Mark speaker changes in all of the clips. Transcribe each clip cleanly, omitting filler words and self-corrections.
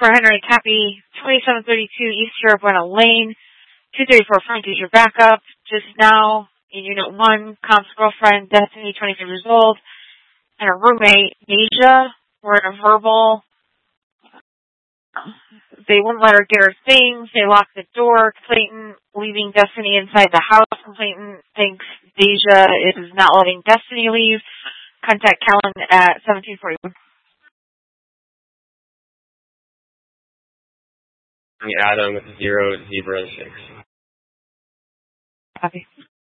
Speaker 1: Henry, copy 2732 East Sierra Lane. 234 Frank is your backup. Just now, in Unit 1, Comp's girlfriend, Destiny, 23 years old, and her roommate, Nasia, were in a verbal. They wouldn't let her get her things. They locked the door. Clayton leaving Destiny inside the house. Clayton thinks Nasia is not letting Destiny leave. Contact Kellen at 1741.
Speaker 2: Adam 006.
Speaker 1: Copy.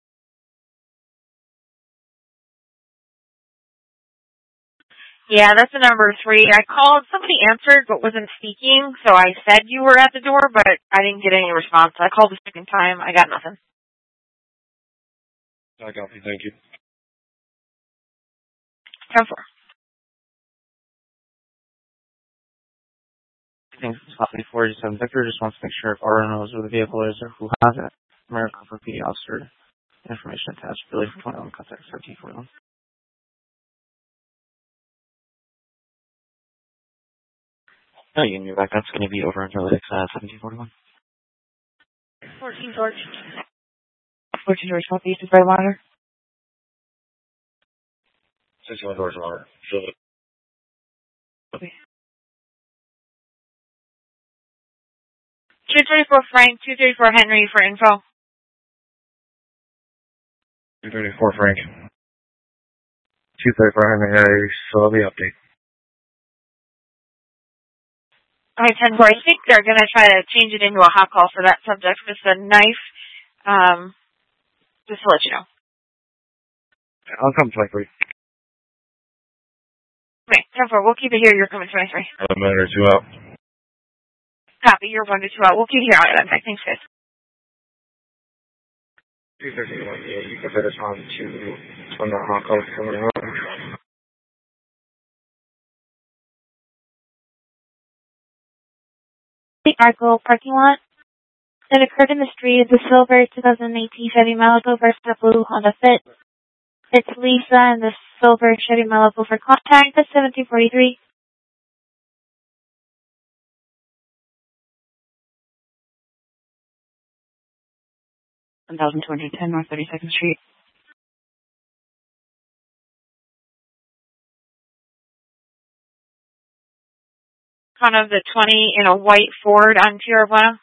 Speaker 1: Yeah, that's a number 3. I called. Somebody answered but wasn't speaking, so I said you were at the door, but I didn't get any response. I called the second time. I got nothing.
Speaker 2: I copy. Thank you.
Speaker 1: 10-4.
Speaker 3: Thanks, copy 47. Victor just wants to make sure if Aura knows where the vehicle is or who has it. American for PD officer. Information attached. Billy for 21. Contact 1741. No, you can get back. That's going to be over until 1741.
Speaker 1: 14 George. 14 George, copy. Is by monitor?
Speaker 2: 61 George monitor.
Speaker 1: Okay. 234 Frank, 234 Henry for info.
Speaker 2: 234 Frank. 234 Henry. I saw the update.
Speaker 1: Okay, 10-4. I think they're going to try to change it into a hot call for that subject with the knife. Just to let you know.
Speaker 2: I'll come 23.
Speaker 1: Okay, 10-4. We'll keep it here. You're coming 23.
Speaker 2: A minute or 2 out.
Speaker 1: Copy. You're 1 to 2 out. We'll keep it here. All right, thanks, guys.
Speaker 2: 231. Yeah, you can put us on to when the hot call is coming out.
Speaker 4: The Arco parking lot. It occurred in the street of the silver 2018 Chevy Malibu versus the blue Honda Fit. It's Lisa and the silver Chevy Malibu for contact at 1743.
Speaker 1: 1210 North 32nd Street. Front of the 20 in a white Ford on Tierra Buena.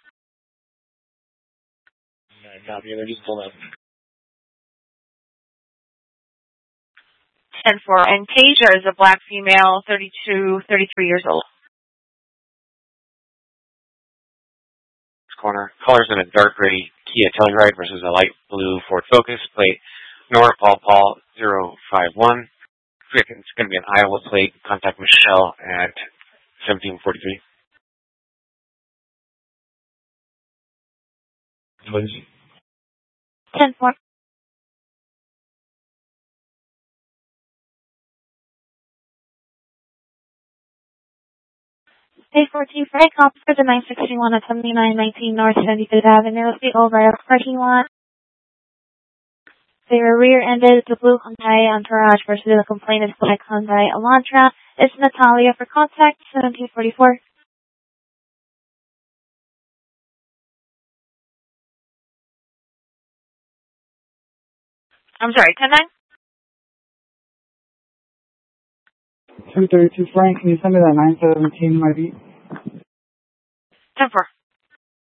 Speaker 2: Copy. They're just pulling up.
Speaker 1: 10-4. And Tasia is a black female, 33 years old.
Speaker 5: Corner. Colors in a dark gray Kia Telluride versus a light blue Ford Focus. Plate Nora Paul 051. It's going to be an Iowa plate. Contact Michelle at 1743.
Speaker 2: Lindsay.
Speaker 4: 10-4. A14 Frank off for the 961 at 7919 North 75th Avenue, the O'Reilly parking lot. They were rear-ended the blue Hyundai Entourage versus the complainant's black Hyundai Elantra. It's Natalia for contact 1744.
Speaker 1: I'm sorry, 10-9?
Speaker 6: 232 Frank, can you send me that 917 might be?
Speaker 1: 10-4.